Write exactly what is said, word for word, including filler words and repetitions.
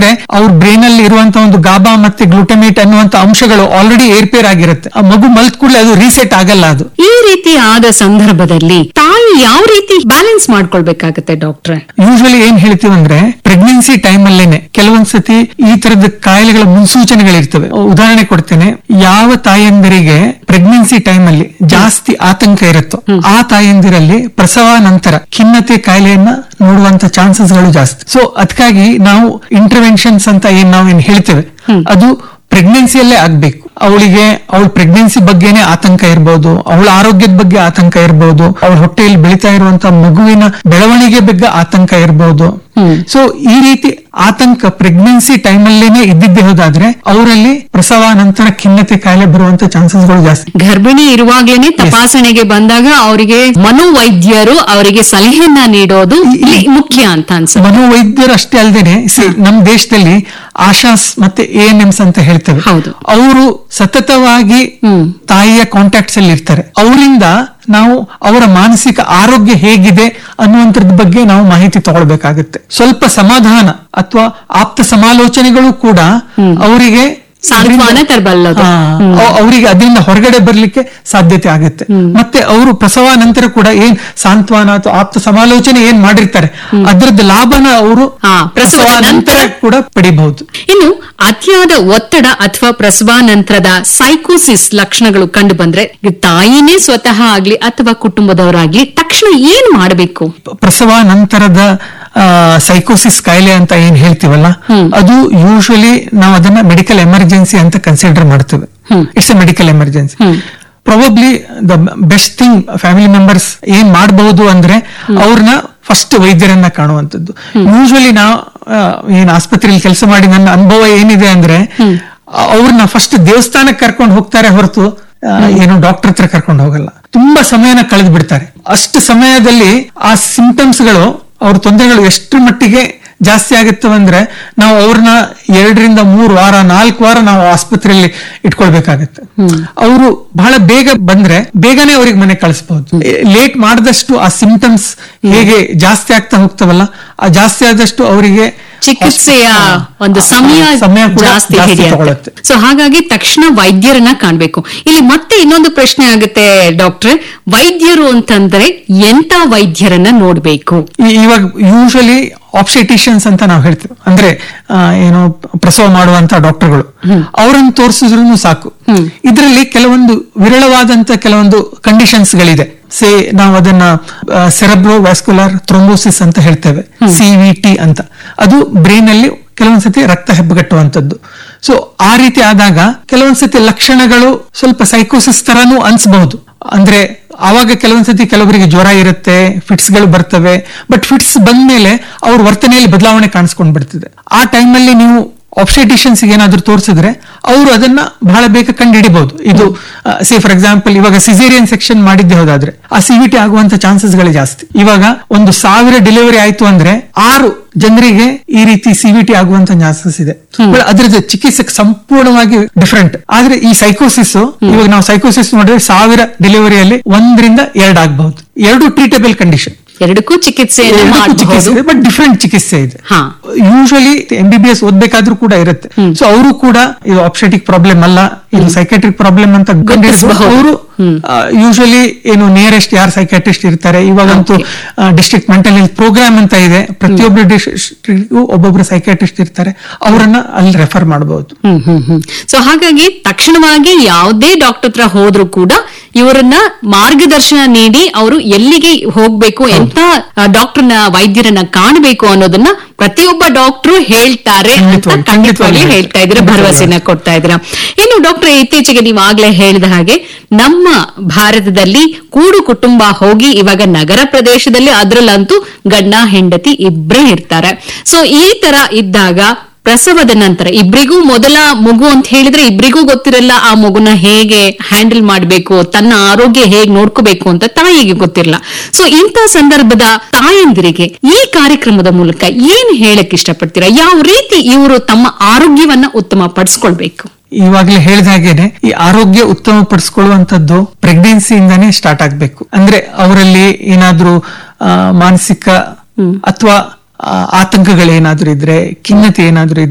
ಯಾಕಂದ್ರೆ ಅವ್ರ ಬ್ರೈನ್ ಅಲ್ಲಿ ಇರುವಂತ ಒಂದು ಗಾಬಾ ಮತ್ತೆ ಗ್ಲೂಟಮೇಟ್ ಅನ್ನುವಂತ ಅಂಶಗಳು ಆಲ್ರೆಡಿ ಏರ್ಪೇರ್ ಆಗಿರುತ್ತೆ. ಆ ಮಗು ಮಲ್ತ್ ಕೂಡಲೇ ಅದು ರೀಸೆಟ್ ಆಗಲ್ಲ. ಅದು ಈ ರೀತಿ ಆದ ಸಂದರ್ಭದಲ್ಲಿ ತಾಯಿ ಯಾವ ರೀತಿ ಬ್ಯಾಲೆನ್ಸ್ ಮಾಡ್ಕೊಳ್ಬೇಕಾಗತ್ತೆ ಡಾಕ್ಟ್ರೆ? ಯೂಶುವಲಿ ಏನ್ ಹೇಳ್ತೀವಿ ಅಂದ್ರೆ ಪ್ರೆಗ್ನೆನ್ಸಿ ಟೈಮ್ ಅಲ್ಲೇನೆ ಕೆಲವೊಂದ್ಸತಿ ಈ ತರದ ಕಾಯಿಲೆಗಳ ಮುನ್ಸೂಚನೆಗಳಿರ್ತವೆ. ಉದಾಹರಣೆ ಕೊಡ್ತೇನೆ, ಯಾವ ತಾಯಂದಿರಿಗೆ ಪ್ರೆಗ್ನೆನ್ಸಿ ಟೈಮ್ ಅಲ್ಲಿ ಜಾಸ್ತಿ ಆತಂಕ ಇರುತ್ತೋ ಆ ತಾಯಂದಿರಲ್ಲಿ ಪ್ರಸವ ನಂತರ ಖಿನ್ನತೆ ಕಾಯಿಲೆಯನ್ನ ನೋಡುವಂತ ಚಾನ್ಸಸ್ ಗಳು ಜಾಸ್ತಿ. ಸೊ ಅದಕ್ಕಾಗಿ ನಾವು ಇಂಟರ್ವೆನ್ಷನ್ಸ್ ಅಂತ ಏನ್ ನಾವು ಏನ್ ಹೇಳ್ತೇವೆ ಅದು ಪ್ರೆಗ್ನೆನ್ಸಿಯಲ್ಲೇ ಆಗ್ಬೇಕು. ಅವಳಿಗೆ ಅವಳ ಪ್ರೆಗ್ನೆನ್ಸಿ ಬಗ್ಗೆನೆ ಆತಂಕ ಇರಬಹುದು, ಅವಳ ಆರೋಗ್ಯದ ಬಗ್ಗೆ ಆತಂಕ ಇರಬಹುದು, ಅವಳ ಹೊಟ್ಟೆಯಲ್ಲಿ ಬೆಳೀತಾ ಇರುವಂತಹ ಮಗುವಿನ ಬೆಳವಣಿಗೆ ಬಗ್ಗೆ ಆತಂಕ ಇರಬಹುದು. ಸೊ ಈ ರೀತಿ ಆತಂಕ ಪ್ರೆಗ್ನೆನ್ಸಿ ಟೈಮ್ ಅಲ್ಲೇನೆ ಇದ್ದಿದ್ದೇ ಹೋದಾದ್ರೆ ಅವರಲ್ಲಿ ಪ್ರಸವ ನಂತರ ಖಿನ್ನತೆ ಕಾಯಿಲೆ ಬರುವಂತ ಚಾನ್ಸಸ್ ಗಳು ಜಾಸ್ತಿ. ಗರ್ಭಿಣಿ ಇರುವಾಗ್ಲೇನೆ ತಪಾಸಣೆಗೆ ಬಂದಾಗ ಅವರಿಗೆ ಮನೋವೈದ್ಯರು ಅವರಿಗೆ ಸಲಹೆಯನ್ನ ನೀಡೋದು ಮುಖ್ಯ ಅಂತ ಅನ್ಸುತ್ತೆ. ಮನೋವೈದ್ಯರು ಅಷ್ಟೇ ಅಲ್ಲದೇನೆ ನಮ್ಮ ದೇಶದಲ್ಲಿ ಆಶಾಸ್ ಮತ್ತೆ ಎ ಎನ್ ಎಮ್ಸ್ ಅಂತ ಹೇಳ್ತೇವೆ. ಅವರು ಸತತವಾಗಿ ತಾಯಿಯ ಕಾಂಟ್ಯಾಕ್ಟ್ಸ್ ಅಲ್ಲಿ ಇರ್ತಾರೆ. ಅವರಿಂದ ನಾವು ಅವರ ಮಾನಸಿಕ ಆರೋಗ್ಯ ಹೇಗಿದೆ ಅನ್ನುವಂಥದ್ರ ಬಗ್ಗೆ ನಾವು ಮಾಹಿತಿ ತಗೊಳ್ಬೇಕಾಗುತ್ತೆ. ಸ್ವಲ್ಪ ಸಮಾಧಾನ ಅಥವಾ ಆಪ್ತ ಸಮಾಲೋಚನೆಗಳು ಕೂಡ ಅವರಿಗೆ ಸಾಂತ್ವನ ತರಬಲ್ಲದು, ಅವರಿಗೆ ಅದರಿಂದ ಹೊರಗಡೆ ಬರ್ಲಿಕ್ಕೆ ಸಾಧ್ಯತೆ ಆಗುತ್ತೆ. ಮತ್ತೆ ಅವರು ಪ್ರಸವ ನಂತರ ಕೂಡ ಏನ್ ಸಾಂತ್ವನ ಅಥವಾ ಆಪ್ತ ಸಮಾಲೋಚನೆ ಏನ್ ಮಾಡಿರ್ತಾರೆ ಅದರದ್ದು ಲಾಭನ ಅವರು ಪ್ರಸವ ನಂತರ ಕೂಡ ಪಡಿಬಹುದು. ಇನ್ನು ಅತಿಯಾದ ಒತ್ತಡ ಅಥವಾ ಪ್ರಸವ ನಂತರದ ಸೈಕೋಸಿಸ್ ಲಕ್ಷಣಗಳು ಕಂಡು ಬಂದ್ರೆ ತಾಯಿನೇ ಸ್ವತಃ ಆಗ್ಲಿ ಅಥವಾ ಕುಟುಂಬದವರಾಗ್ಲಿ ತಕ್ಷಣ ಏನ್ ಮಾಡಬೇಕು? ಪ್ರಸವ ನಂತರದ ಸೈಕೋಸಿಸ್ ಕಾಯಿಲೆ ಅಂತ ಏನ್ ಹೇಳ್ತೀವಲ್ಲ ಅದು ಯೂಶುವಲಿ ನಾವು ಅದನ್ನ ಮೆಡಿಕಲ್ ಎಮರ್ಜೆನ್ಸಿ ಅಂತ ಕನ್ಸಿಡರ್ ಮಾಡ್ತೇವೆ. It's A medical emergency. Probably the best thing family members ಏನ್ ಮಾಡಬಹುದು ಅಂದ್ರೆ ಅವ್ರನ್ನ ಫಸ್ಟ್ ವೈದ್ಯರನ್ನ ಕಾಣುವಂಥದ್ದು. ಯೂಶುವಲಿ ನಾವು ಏನ್ ಆಸ್ಪತ್ರೆಯಲ್ಲಿ ಕೆಲಸ ಮಾಡಿ ನನ್ನ ಅನುಭವ ಏನಿದೆ ಅಂದ್ರೆ ಅವ್ರನ್ನ ಫಸ್ಟ್ ದೇವಸ್ಥಾನಕ್ಕೆ ಕರ್ಕೊಂಡು ಹೋಗ್ತಾರೆ ಹೊರತು ಏನು ಡಾಕ್ಟರ್ ಹತ್ರ ಕರ್ಕೊಂಡು ಹೋಗಲ್ಲ. ತುಂಬಾ ಸಮಯನ ಕಳೆದು ಬಿಡ್ತಾರೆ. ಅಷ್ಟು ಸಮಯದಲ್ಲಿ ಆ ಸಿಂಪ್ಟಮ್ಸ್ ಗಳು ಅವ್ರ ತೊಂದರೆಗಳು ಎಷ್ಟರ ಮಟ್ಟಿಗೆ ಜಾಸ್ತಿ ಆಗುತ್ತವೆ ಅಂದ್ರೆ ನಾವು ಅವ್ರನ್ನ ಎರಡರಿಂದ ಮೂರು ವಾರ ನಾಲ್ಕು ವಾರ ನಾವು ಆಸ್ಪತ್ರೆಯಲ್ಲಿ ಇಟ್ಕೊಳ್ಬೇಕಾಗತ್ತೆ. ಅವರು ಬಹಳ ಬೇಗ ಬಂದ್ರೆ ಬೇಗನೆ ಅವ್ರಿಗೆ ಮನೆ ಕಳಿಸಬಹುದು. ಲೇಟ್ ಮಾಡಿದಷ್ಟು ಆ ಸಿಂಪ್ಟಮ್ಸ್ ಹೇಗೆ ಜಾಸ್ತಿ ಆಗ್ತಾ ಹೋಗ್ತಾವಲ್ಲ ಆ ಜಾಸ್ತಿ ಆದಷ್ಟು ಅವರಿಗೆ ಚಿಕಿತ್ಸೆಯ ಒಂದು ಸಮಯ ಸಮಯ ಜಾಸ್ತಿ ಹಿಡಿಯುತ್ತೆ. ಸೊ ಹಾಗಾಗಿ ತಕ್ಷಣ ವೈದ್ಯರನ್ನ ಕಾಣ್ಬೇಕು. ಇಲ್ಲಿ ಮತ್ತೆ ಇನ್ನೊಂದು ಪ್ರಶ್ನೆ ಆಗುತ್ತೆ ಡಾಕ್ಟ್ರೆ, ವೈದ್ಯರು ಅಂತಂದ್ರೆ ಎಂತ ವೈದ್ಯರನ್ನ ನೋಡ್ಬೇಕು? ಇವಾಗ ಯೂಶುವಲಿ ಆಬ್ಸ್ಟೆಟಿಷಿಯನ್ಸ್ ಅಂತ ನಾವು ಹೇಳ್ತೇವೆ, ಅಂದ್ರೆ ಏನು ಪ್ರಸವ ಮಾಡುವಂತ ಡಾಕ್ಟರ್ಗಳು, ಅವರನ್ನು ತೋರಿಸಿದ್ರು ಸಾಕು. ಇದರಲ್ಲಿ ಕೆಲವೊಂದು ವಿರಳವಾದಂತ ಕೆಲವೊಂದು ಕಂಡೀಷನ್ಸ್ ಗಳಿದೆ. ಸೇ ನಾವು ಅದನ್ನ ಸೆರೆಬ್ರೋ ವ್ಯಾಸ್ಕ್ಯುಲರ್ ಥ್ರೋಂಬೋಸಿಸ್ ಅಂತ ಹೇಳ್ತೇವೆ, ಸಿ ವಿ ಟಿ ಅಂತ. ಅದು ಬ್ರೈನ್ ಅಲ್ಲಿ ಕೆಲವೊಂದ್ಸತಿ ರಕ್ತ ಹೆಪ್ಪುಗಟ್ಟುವಂಥದ್ದು. ಸೊ ಆ ರೀತಿ ಆದಾಗ ಕೆಲವೊಂದ್ಸತಿ ಲಕ್ಷಣಗಳು ಸ್ವಲ್ಪ ಸೈಕೋಸಿಸ್ ತರಾನು ಅನ್ಸಬಹುದು. ಅಂದ್ರೆ ಆವಾಗ ಕೆಲವೊಂದ್ಸತಿ ಕೆಲವರಿಗೆ ಜ್ವರ ಇರುತ್ತೆ, ಫಿಟ್ಸ್ ಗಳು ಬರ್ತವೆ. ಬಟ್ ಫಿಟ್ಸ್ ಬಂದ್ಮೇಲೆ ಅವ್ರ ವರ್ತನೆಯಲ್ಲಿ ಬದಲಾವಣೆ ಕಾಣಿಸ್ಕೊಂಡ್ ಬಿಡ್ತದೆ. ಆ ಟೈಮಲ್ಲಿ ನೀವು ಆಬ್ಸ್ಟೆಟಿಷಿಯನ್ಸ್ ಏನಾದ್ರು ತೋರಿಸಿದ್ರೆ ಅವರು ಅದನ್ನ ಬಹಳ ಬೇಗ ಕಂಡು ಹಿಡಿಬಹುದು. ಇದು ಸೇ ಫಾರ್ ಎಕ್ಸಾಂಪಲ್ ಇವಾಗ ಸಿಸೇರಿಯನ್ ಸೆಕ್ಷನ್ ಮಾಡಿದ್ದೆ ಹೋದಾದ್ರೆ ಆ ಸಿವಿಟಿ ಆಗುವಂತ ಚಾನ್ಸಸ್ ಗಳೇ ಜಾಸ್ತಿ. ಇವಾಗ ಒಂದು ಸಾವಿರ ಡೆಲಿವರಿ ಆಯ್ತು ಅಂದ್ರೆ ಆರು ಜನರಿಗೆ ಈ ರೀತಿ ಸಿವಿಟಿ ಆಗುವಂತ ಚಾನ್ಸಸ್ ಇದೆ. ಅದ್ರದ್ದು ಚಿಕಿತ್ಸೆ ಸಂಪೂರ್ಣವಾಗಿ ಡಿಫರೆಂಟ್. ಆದ್ರೆ ಈ ಸೈಕೋಸಿಸ್, ಇವಾಗ ನಾವು ಸೈಕೋಸಿಸ್ ನೋಡಿದ್ರೆ ಸಾವಿರ ಡೆಲಿವರಿಯಲ್ಲಿ ಒಂದರಿಂದ ಎರಡು ಆಗಬಹುದು. ಎರಡು ಟ್ರೀಟಬಲ್ ಕಂಡೀಷನ್, ಎರಡಕ್ಕೂ ಚಿಕಿತ್ಸೆ ಬಟ್ ಡಿಫರೆಂಟ್ ಚಿಕಿತ್ಸೆ ಇದೆ. Usually M B B S ಓದ್ಬೇಕಾದ್ರೂ ಕೂಡ ಇರುತ್ತೆ. ಸೊ ಅವರು ಕೂಡ ಇದು ಆಬ್ಸ್ಟೆಟಿಕ್ ಪ್ರಾಬ್ಲಮ್ ಅಲ್ಲ, ಇದು ಸೈಕ್ಯಾಟ್ರಿಕ್ ಪ್ರಾಬ್ಲಮ್ ಅಂತ ಅವರು ಯೂಶುವಲಿ ಏನು ನಿಯರೆಸ್ಟ್ ಯಾರು ಸೈಕ್ಯಾಟ್ರಿಸ್ಟ್ ಇರ್ತಾರೆ, ಇವಾಗಂತೂ ಡಿಸ್ಟ್ರಿಕ್ಟ್ ಮೆಂಟಲ್ ಹೆಲ್ತ್ ಪ್ರೋಗ್ರಾಮ್ ಅಂತ ಇದೆ, ಪ್ರತಿಯೊಬ್ಬರು ಡಿಸ್ಟ್ರಿಕ್ಟ್ ಒಬ್ಬೊಬ್ರು ಸೈಕ್ಯಾಟ್ರಿಸ್ಟ್ ಇರ್ತಾರೆ, ಅವರನ್ನ ಅಲ್ಲಿ ರೆಫರ್ ಮಾಡಬಹುದು. ಸೊ ಹಾಗಾಗಿ ತಕ್ಷಣವಾಗಿ ಯಾವುದೇ ಡಾಕ್ಟರ್ ಹತ್ರ ಹೋದ್ರು ಕೂಡ ಇವರನ್ನ ಮಾರ್ಗದರ್ಶನ ನೀಡಿ ಅವರು ಎಲ್ಲಿಗೆ ಹೋಗ್ಬೇಕು, ಎಂತ ಡಾಕ್ಟರ್ನ ವೈದ್ಯರನ್ನ ಕಾಣಬೇಕು ಅನ್ನೋದನ್ನ ಪ್ರತಿಯೊಬ್ಬ ಡಾಕ್ಟರ್ ಹೇಳ್ತಾರೆ ಅಂತ ಖಂಡಿತವಾಗಿ ಹೇಳ್ತಾ ಇದ್ರೆ, ಭರವಸೆನ ಕೊಡ್ತಾ ಇದ್ರ. ಇನ್ನು ಡಾಕ್ಟರ್, ಇತ್ತೀಚೆಗೆ ನೀವು ಆಗ್ಲೇ ಹೇಳಿದ ಹಾಗೆ ನಮ್ಮ ಭಾರತದಲ್ಲಿ ಕೂಡು ಕುಟುಂಬ ಹೋಗಿ ಇವಾಗ ನಗರ ಪ್ರದೇಶದಲ್ಲಿ ಅದ್ರಲ್ಲಂತೂ ಗಂಡ ಹೆಂಡತಿ ಇಬ್ಬರೇ ಇರ್ತಾರೆ. ಸೊ ಈ ತರ ಇದ್ದಾಗ ಪ್ರಸವದ ನಂತರ ಇಬ್ರಿಗೂ ಮೊದಲ ಮಗು ಅಂತ ಹೇಳಿದ್ರೆ ಇಬ್ರಿಗೂ ಗೊತ್ತಿರಲ್ಲ ಆ ಮಗುನ ಹೇಗೆ ಹ್ಯಾಂಡಲ್ ಮಾಡಬೇಕು, ತನ್ನ ಆರೋಗ್ಯ ಹೇಗೆ ನೋಡ್ಕೋಬೇಕು ಅಂತ ತಾಯಿಗೆ ಗೊತ್ತಿರಲ್ಲ. ಸೊ ಇಂಥ ಸಂದರ್ಭದ ತಾಯಂದಿರಿಗೆ ಈ ಕಾರ್ಯಕ್ರಮದ ಮೂಲಕ ಏನ್ ಹೇಳಕ್ ಇಷ್ಟಪಡ್ತೀರಾ? ಯಾವ ರೀತಿ ಇವರು ತಮ್ಮ ಆರೋಗ್ಯವನ್ನ ಉತ್ತಮ ಪಡಿಸ್ಕೊಳ್ಬೇಕು? ಇವಾಗ್ಲೇ ಹೇಳಿದ ಹಾಗೇನೆ ಈ ಆರೋಗ್ಯ ಉತ್ತಮ ಪಡಿಸ್ಕೊಳ್ಳುವಂತದ್ದು ಪ್ರೆಗ್ನೆನ್ಸಿಯಿಂದಾನೇ ಸ್ಟಾರ್ಟ್ ಆಗ್ಬೇಕು. ಅಂದ್ರೆ ಅವರಲ್ಲಿ ಏನಾದ್ರೂ ಮಾನಸಿಕ ಅಥವಾ ಆತಂಕಗಳೇನಾದ್ರೂ ಇದ್ರೆ, ಖಿನ್ನತೆ ಏನಾದ್ರೂ